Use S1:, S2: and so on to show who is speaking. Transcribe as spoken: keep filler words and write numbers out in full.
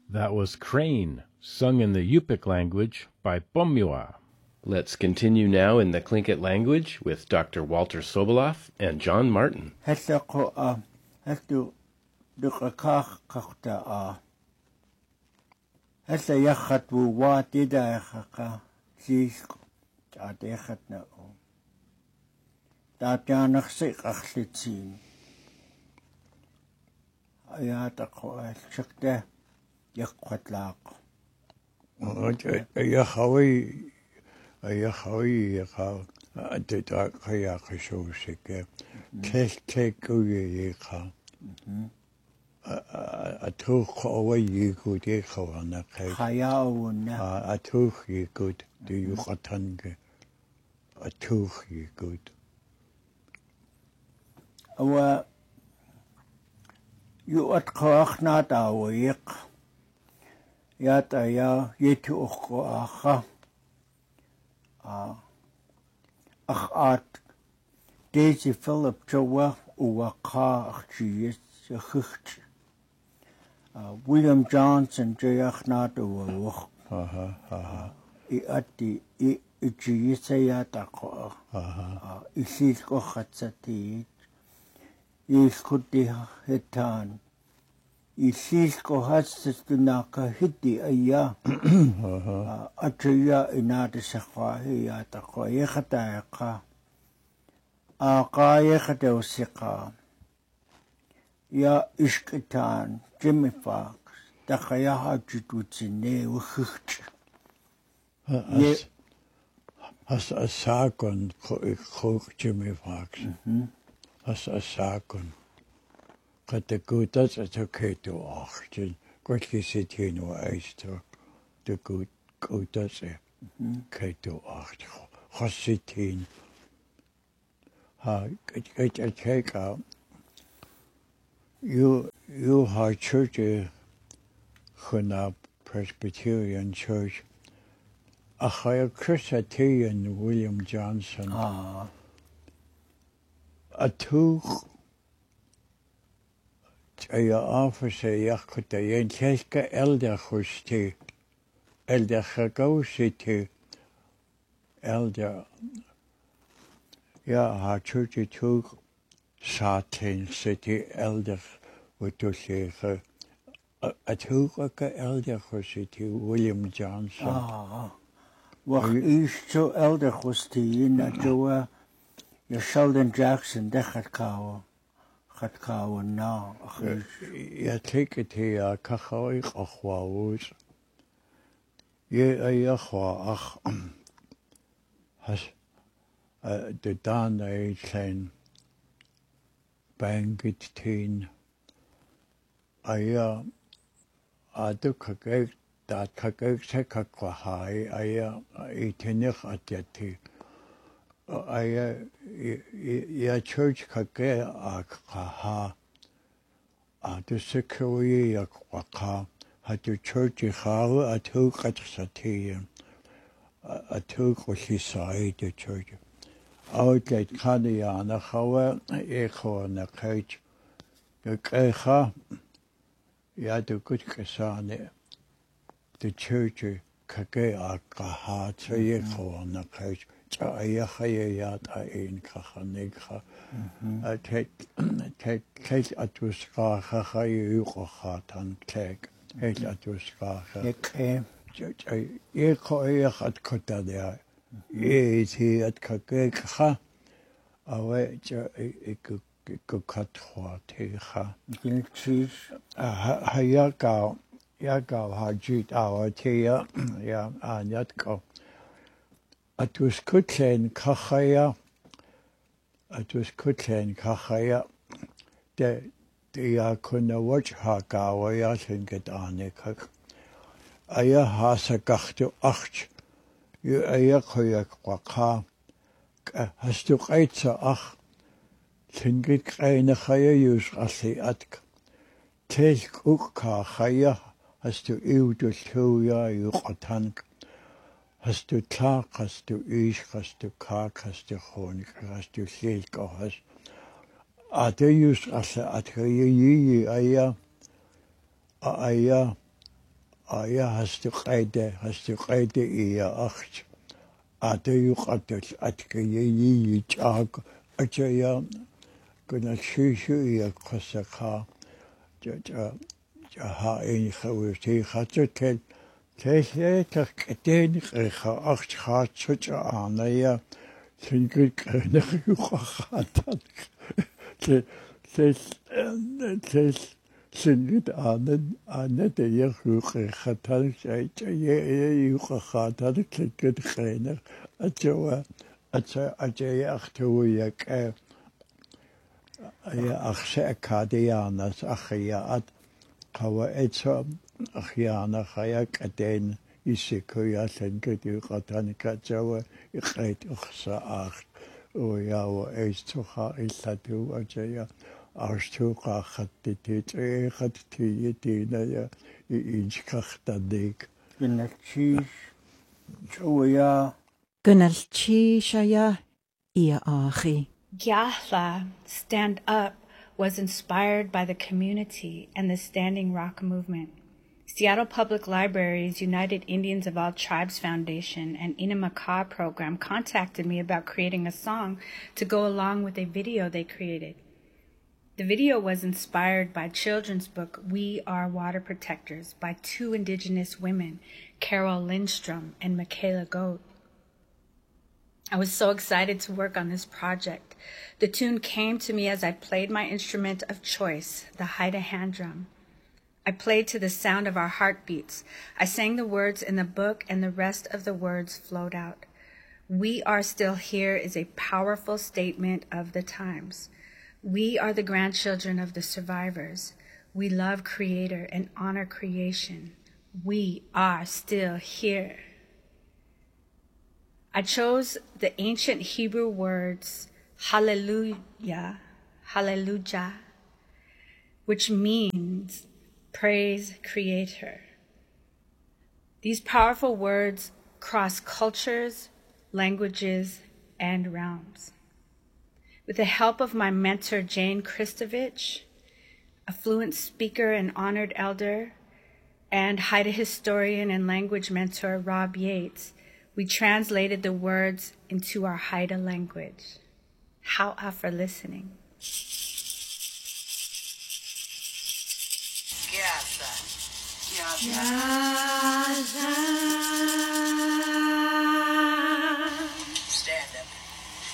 S1: That was Crane, sung in the Yupik language by Pomua. Let's continue now in the Tlingit language with Doctor Walter Sobolov and John Martin.
S2: Hesako a hestu dukakach kakta a hesa yachat wu wa tida yachaka sis ta dechat na o ta janach sik achlitzin ayata ko a shakta yakwatlaaq
S3: Ayahawi Ayahawi Yaka Adita Kayakashosike Take take Uyaka a took away you good Yakawana
S2: Hayawuna
S3: a took you good do you Katanga a took you good
S2: awa yu at kawakna tawik yata ya yetu uko aha ach at Daisy Philip Jowa uwaka achiyis yachicht William Johnson jayachnat uwak
S3: aha aha
S2: I ati I achiyisa yata ko
S3: aha
S2: isis ko khatsati iskuti hetan isis ko hatstunaka hiti aya atiya inata sakwa yata ko yekhata ka aqa yekhata usika ya iskitan Jimmy Fox takaya hajitutsine ukhicht
S3: as as a sakon cook Jimmy Fox as a sakon Kata gutas at a kato achtin, Gretki city no ice to the good gutas a kato acht, Hossitin. Ha, get a take out. You, you have church, Huna Presbyterian Church, a higher Christian William Johnson,
S2: ah
S3: a two. Aya officer yakuta yen cheska elder husti elder chagositi elder ja ha church took Satin City elder wutusiche a took elder husti William Johnson
S2: ah wach is so elder husti na joa ya Sheldon Jackson dechat kawa Gat kawa na
S3: ja take it here kachoi achwaus ye a achwa ach has de dan e klein bangit teen aya a du kagek dat kagek se kakwahai aya e tenich atyati aya ya church kage a kaha a du sekoi ya kwaka hat du church khaw a tu katsati a tu khisai de church outlet khadiana khawa e khona khach gekha ya du gut kesane the church kage a kaha tsaye khona khach Aya Hayat in Kahaneka, a take take take at Uska, Hayu Hatan take, Hate at Uska, Eko at Kota there, ye is he at Kakeka, away a cut what he ha. Hayaka, Yaka Hajit our tea, ya, and Yatko. It was Kutlen Kachaya. It was Kutlen Kachaya. The the kunna watch haka ya get on it. Aya hasa gachtu acht. You aya koya kwaka. Hast du eitsa ach. Tingit keine chaya yus asi atk. Tek ukka chaya. Hast du iu du tuya yu qatank. Hast du Tag, hast du Ich, hast du Kak, hast du Honig, hast du Silk, hast Adeyus, also Adeyyi, Aya, Aya, آیا هستی قیده هستی قیده ایا اخش آدیو قدش اتکیی چاق اجایا کنال شیشو ایا قسقا جا جا جا ها این خویشی خاطر تل تل تکتین قیخا اخش خاطر جا آنیا تنگل کنخ یوخا خاطر تل تل تل سنجد آنن آنن دیگه خطر شاید یه یه خطر تلقت خینه اجوا اجا اجا اختوی یک یا اخش کادیانس اخیات قواعد اخیانه خیال کدین یسکویا سنجد یه خطر کجوا اخیت اخسا اخت و یا و ایست خواهیستو اجا Arstuqa khattit e khattiye dina inch khattadik
S2: Gunalchi Choya
S4: Gunalchi Shaya Ia Achi.
S5: Gyatha, Stand Up, was inspired by the community and the Standing Rock movement. Seattle Public Library's United Indians of All Tribes Foundation and Inamaka program contacted me about creating a song to go along with a video they created. The video was inspired by children's book We Are Water Protectors by two Indigenous women, Carol Lindstrom and Michaela Goat. I was so excited to work on this project. The tune came to me as I played my instrument of choice, the Haida hand drum. I played to the sound of our heartbeats. I sang the words in the book and the rest of the words flowed out. We are still here is a powerful statement of the times. We are the grandchildren of the survivors. We love Creator and honor creation. We are still here. I chose the ancient Hebrew words hallelujah, hallelujah, which means praise Creator. These powerful words cross cultures, languages, and realms. With the help of my mentor, Jane Kristovich, a fluent speaker and honored elder, and Haida historian and language mentor, Rob Yates, we translated the words into our Haida language. How'a for listening.
S6: Yaza. Yaza.